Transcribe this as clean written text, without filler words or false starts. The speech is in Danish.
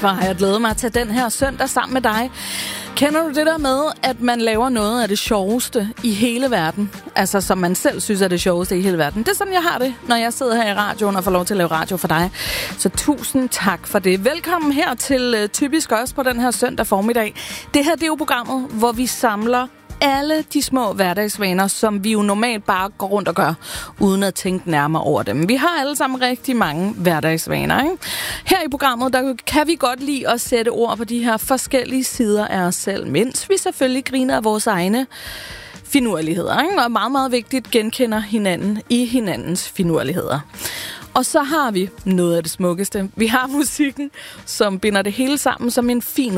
Hvor har jeg glædet mig til den her søndag sammen med dig. Kender du det der med, at man laver noget af det sjoveste i hele verden? Altså, som man selv synes er det sjoveste i hele verden. Det er sådan, jeg har det, når jeg sidder her i radioen og får lov til at lave radio for dig. Så tusind tak for det. Velkommen her til Typisk også på den her søndag formiddag. Det her, det er jo programmet, hvor vi samler alle de små hverdagsvaner, som vi jo normalt bare går rundt og gør, uden at tænke nærmere over dem. Vi har alle sammen rigtig mange hverdagsvaner, ikke? Her i programmet, der kan vi godt lide at sætte ord på de her forskellige sider af os selv, mens vi selvfølgelig griner af vores egne finurligheder, ikke? Og meget, meget vigtigt genkender hinanden i hinandens finurligheder. Og så har vi noget af det smukkeste. Vi har musikken, som binder det hele sammen som en fin